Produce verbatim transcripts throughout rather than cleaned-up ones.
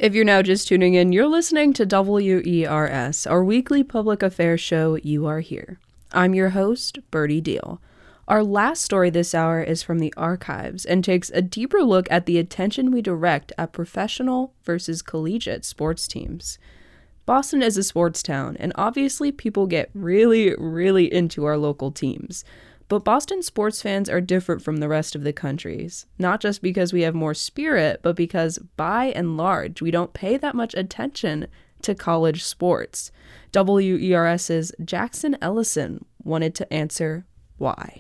If you're now just tuning in, you're listening to W E R S, our weekly public affairs show, You Are Here. I'm your host, Birdie Deal. Our last story this hour is from the archives and takes a deeper look at the attention we direct at professional versus collegiate sports teams. Boston is a sports town, and obviously people get really, really into our local teams. But Boston sports fans are different from the rest of the country's, not just because we have more spirit, but because, by and large, we don't pay that much attention to college sports. WERS's Jackson Ellison wanted to answer why.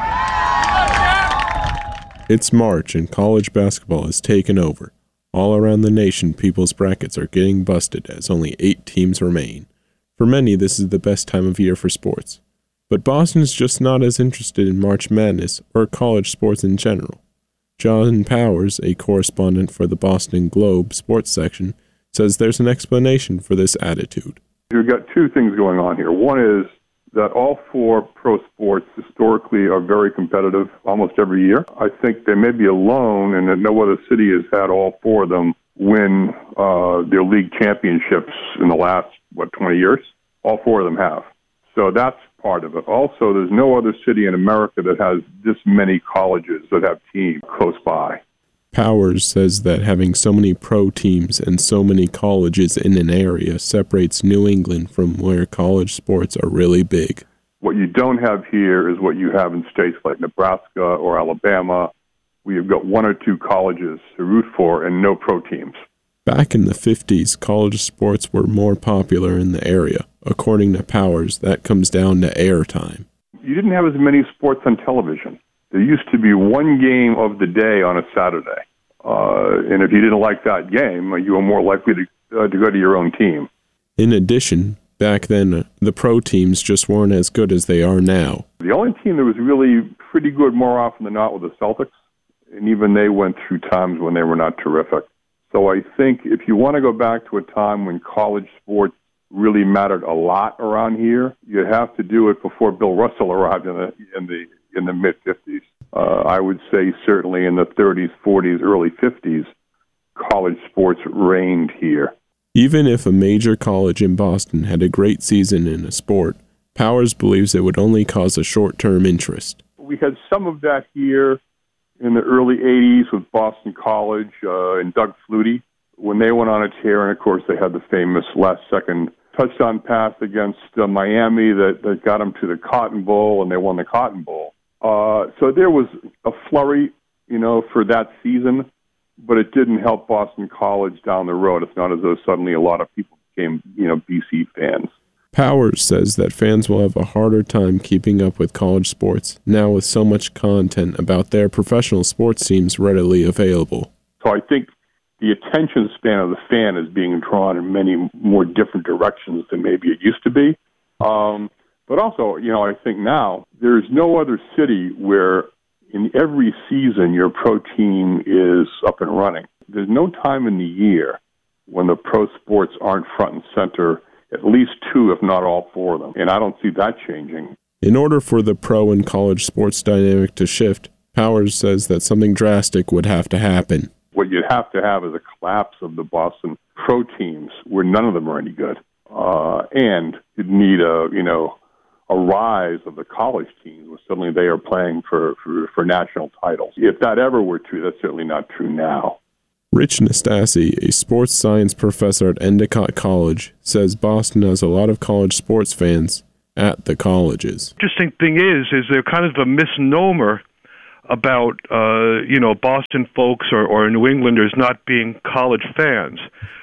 It's March, and college basketball has taken over. All around the nation, people's brackets are getting busted as only eight teams remain. For many, this is the best time of year for sports. But Boston is just not as interested in March Madness or college sports in general. John Powers, a correspondent for the Boston Globe sports section, says there's an explanation for this attitude. You've got two things going on here. One is that all four pro sports historically are very competitive almost every year. I think they may be alone in that no other city has had all four of them win uh, their league championships in the last, what, twenty years? All four of them have. So that's part of it. Also, there's no other city in America that has this many colleges that have teams close by. Powers says that having so many pro teams and so many colleges in an area separates New England from where college sports are really big. What you don't have here is what you have in states like Nebraska or Alabama, where you've got one or two colleges to root for and no pro teams. Back in the fifties, college sports were more popular in the area. According to Powers, that comes down to airtime. You didn't have as many sports on television. There used to be one game of the day on a Saturday. Uh, and if you didn't like that game, you were more likely to, uh, to go to your own team. In addition, back then, the pro teams just weren't as good as they are now. The only team that was really pretty good more often than not were the Celtics, and even they went through times when they were not terrific. So I think if you want to go back to a time when college sports really mattered a lot around here, you have to do it before Bill Russell arrived in the in the in the mid fifties. Uh, I would say certainly in the thirties, forties, early fifties, college sports reigned here. Even if a major college in Boston had a great season in a sport, Powers believes it would only cause a short-term interest. We had some of that here in the early eighties with Boston College uh, and Doug Flutie when they went on a tear, and of course they had the famous last-second touchdown pass against uh, Miami that, that got them to the Cotton Bowl, and they won the Cotton Bowl. Uh, so there was a flurry, you know, for that season, but it didn't help Boston College down the road. It's not as though suddenly a lot of people became, you know, B C fans. Powers says that fans will have a harder time keeping up with college sports now with so much content about their professional sports teams readily available. So I think the attention span of the fan is being drawn in many more different directions than maybe it used to be. Um, but also, you know, I think now there's no other city where in every season your pro team is up and running. There's no time in the year when the pro sports aren't front and center, at least two, if not all four of them. And I don't see that changing. In order for the pro and college sports dynamic to shift, Powers says that something drastic would have to happen. What you'd have to have is a collapse of the Boston pro teams where none of them are any good. Uh, and you'd need a, you know, a rise of the college teams where suddenly they are playing for, for, for national titles. If that ever were true, that's certainly not true now. Rich Nastasi, a sports science professor at Endicott College, says Boston has a lot of college sports fans at the colleges. Interesting thing is, is there kind of a misnomer about, uh, you know, Boston folks or, or New Englanders not being college fans.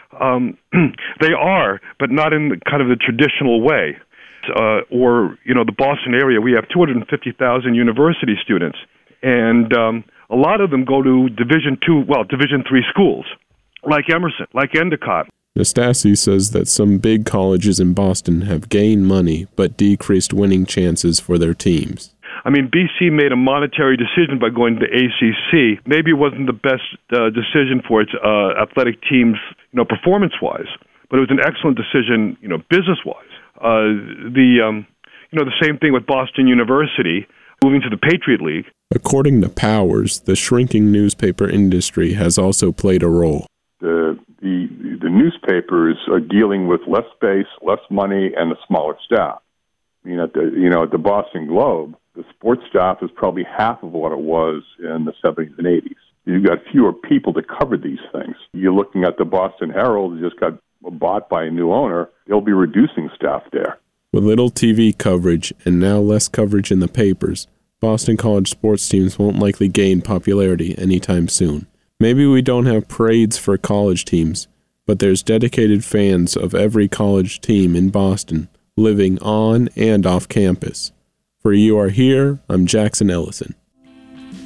Um, they are, but not in the, kind of the traditional way. Uh, or, you know, the Boston area, we have two hundred fifty thousand university students, and um, a lot of them go to Division two, well, Division three schools, like Emerson, like Endicott. Nastasi says that some big colleges in Boston have gained money but decreased winning chances for their teams. I mean, B C made a monetary decision by going to the A C C. Maybe it wasn't the best uh, decision for its uh, athletic teams, you know, performance-wise, but it was an excellent decision, you know, business-wise. Uh, the, um, you know, the same thing with Boston University moving to the Patriot League. According to Powers, the shrinking newspaper industry has also played a role. The the the newspapers are dealing with less space, less money, and a smaller staff. I mean, at the, you know, at the Boston Globe, the sports staff is probably half of what it was in the seventies and eighties. You've got fewer people to cover these things. You're looking at the Boston Herald, just got bought by a new owner. They'll be reducing staff there. With little T V coverage and now less coverage in the papers, Boston College sports teams won't likely gain popularity anytime soon. Maybe we don't have parades for college teams, but there's dedicated fans of every college team in Boston living on and off campus. For You Are Here, I'm Jackson Ellison.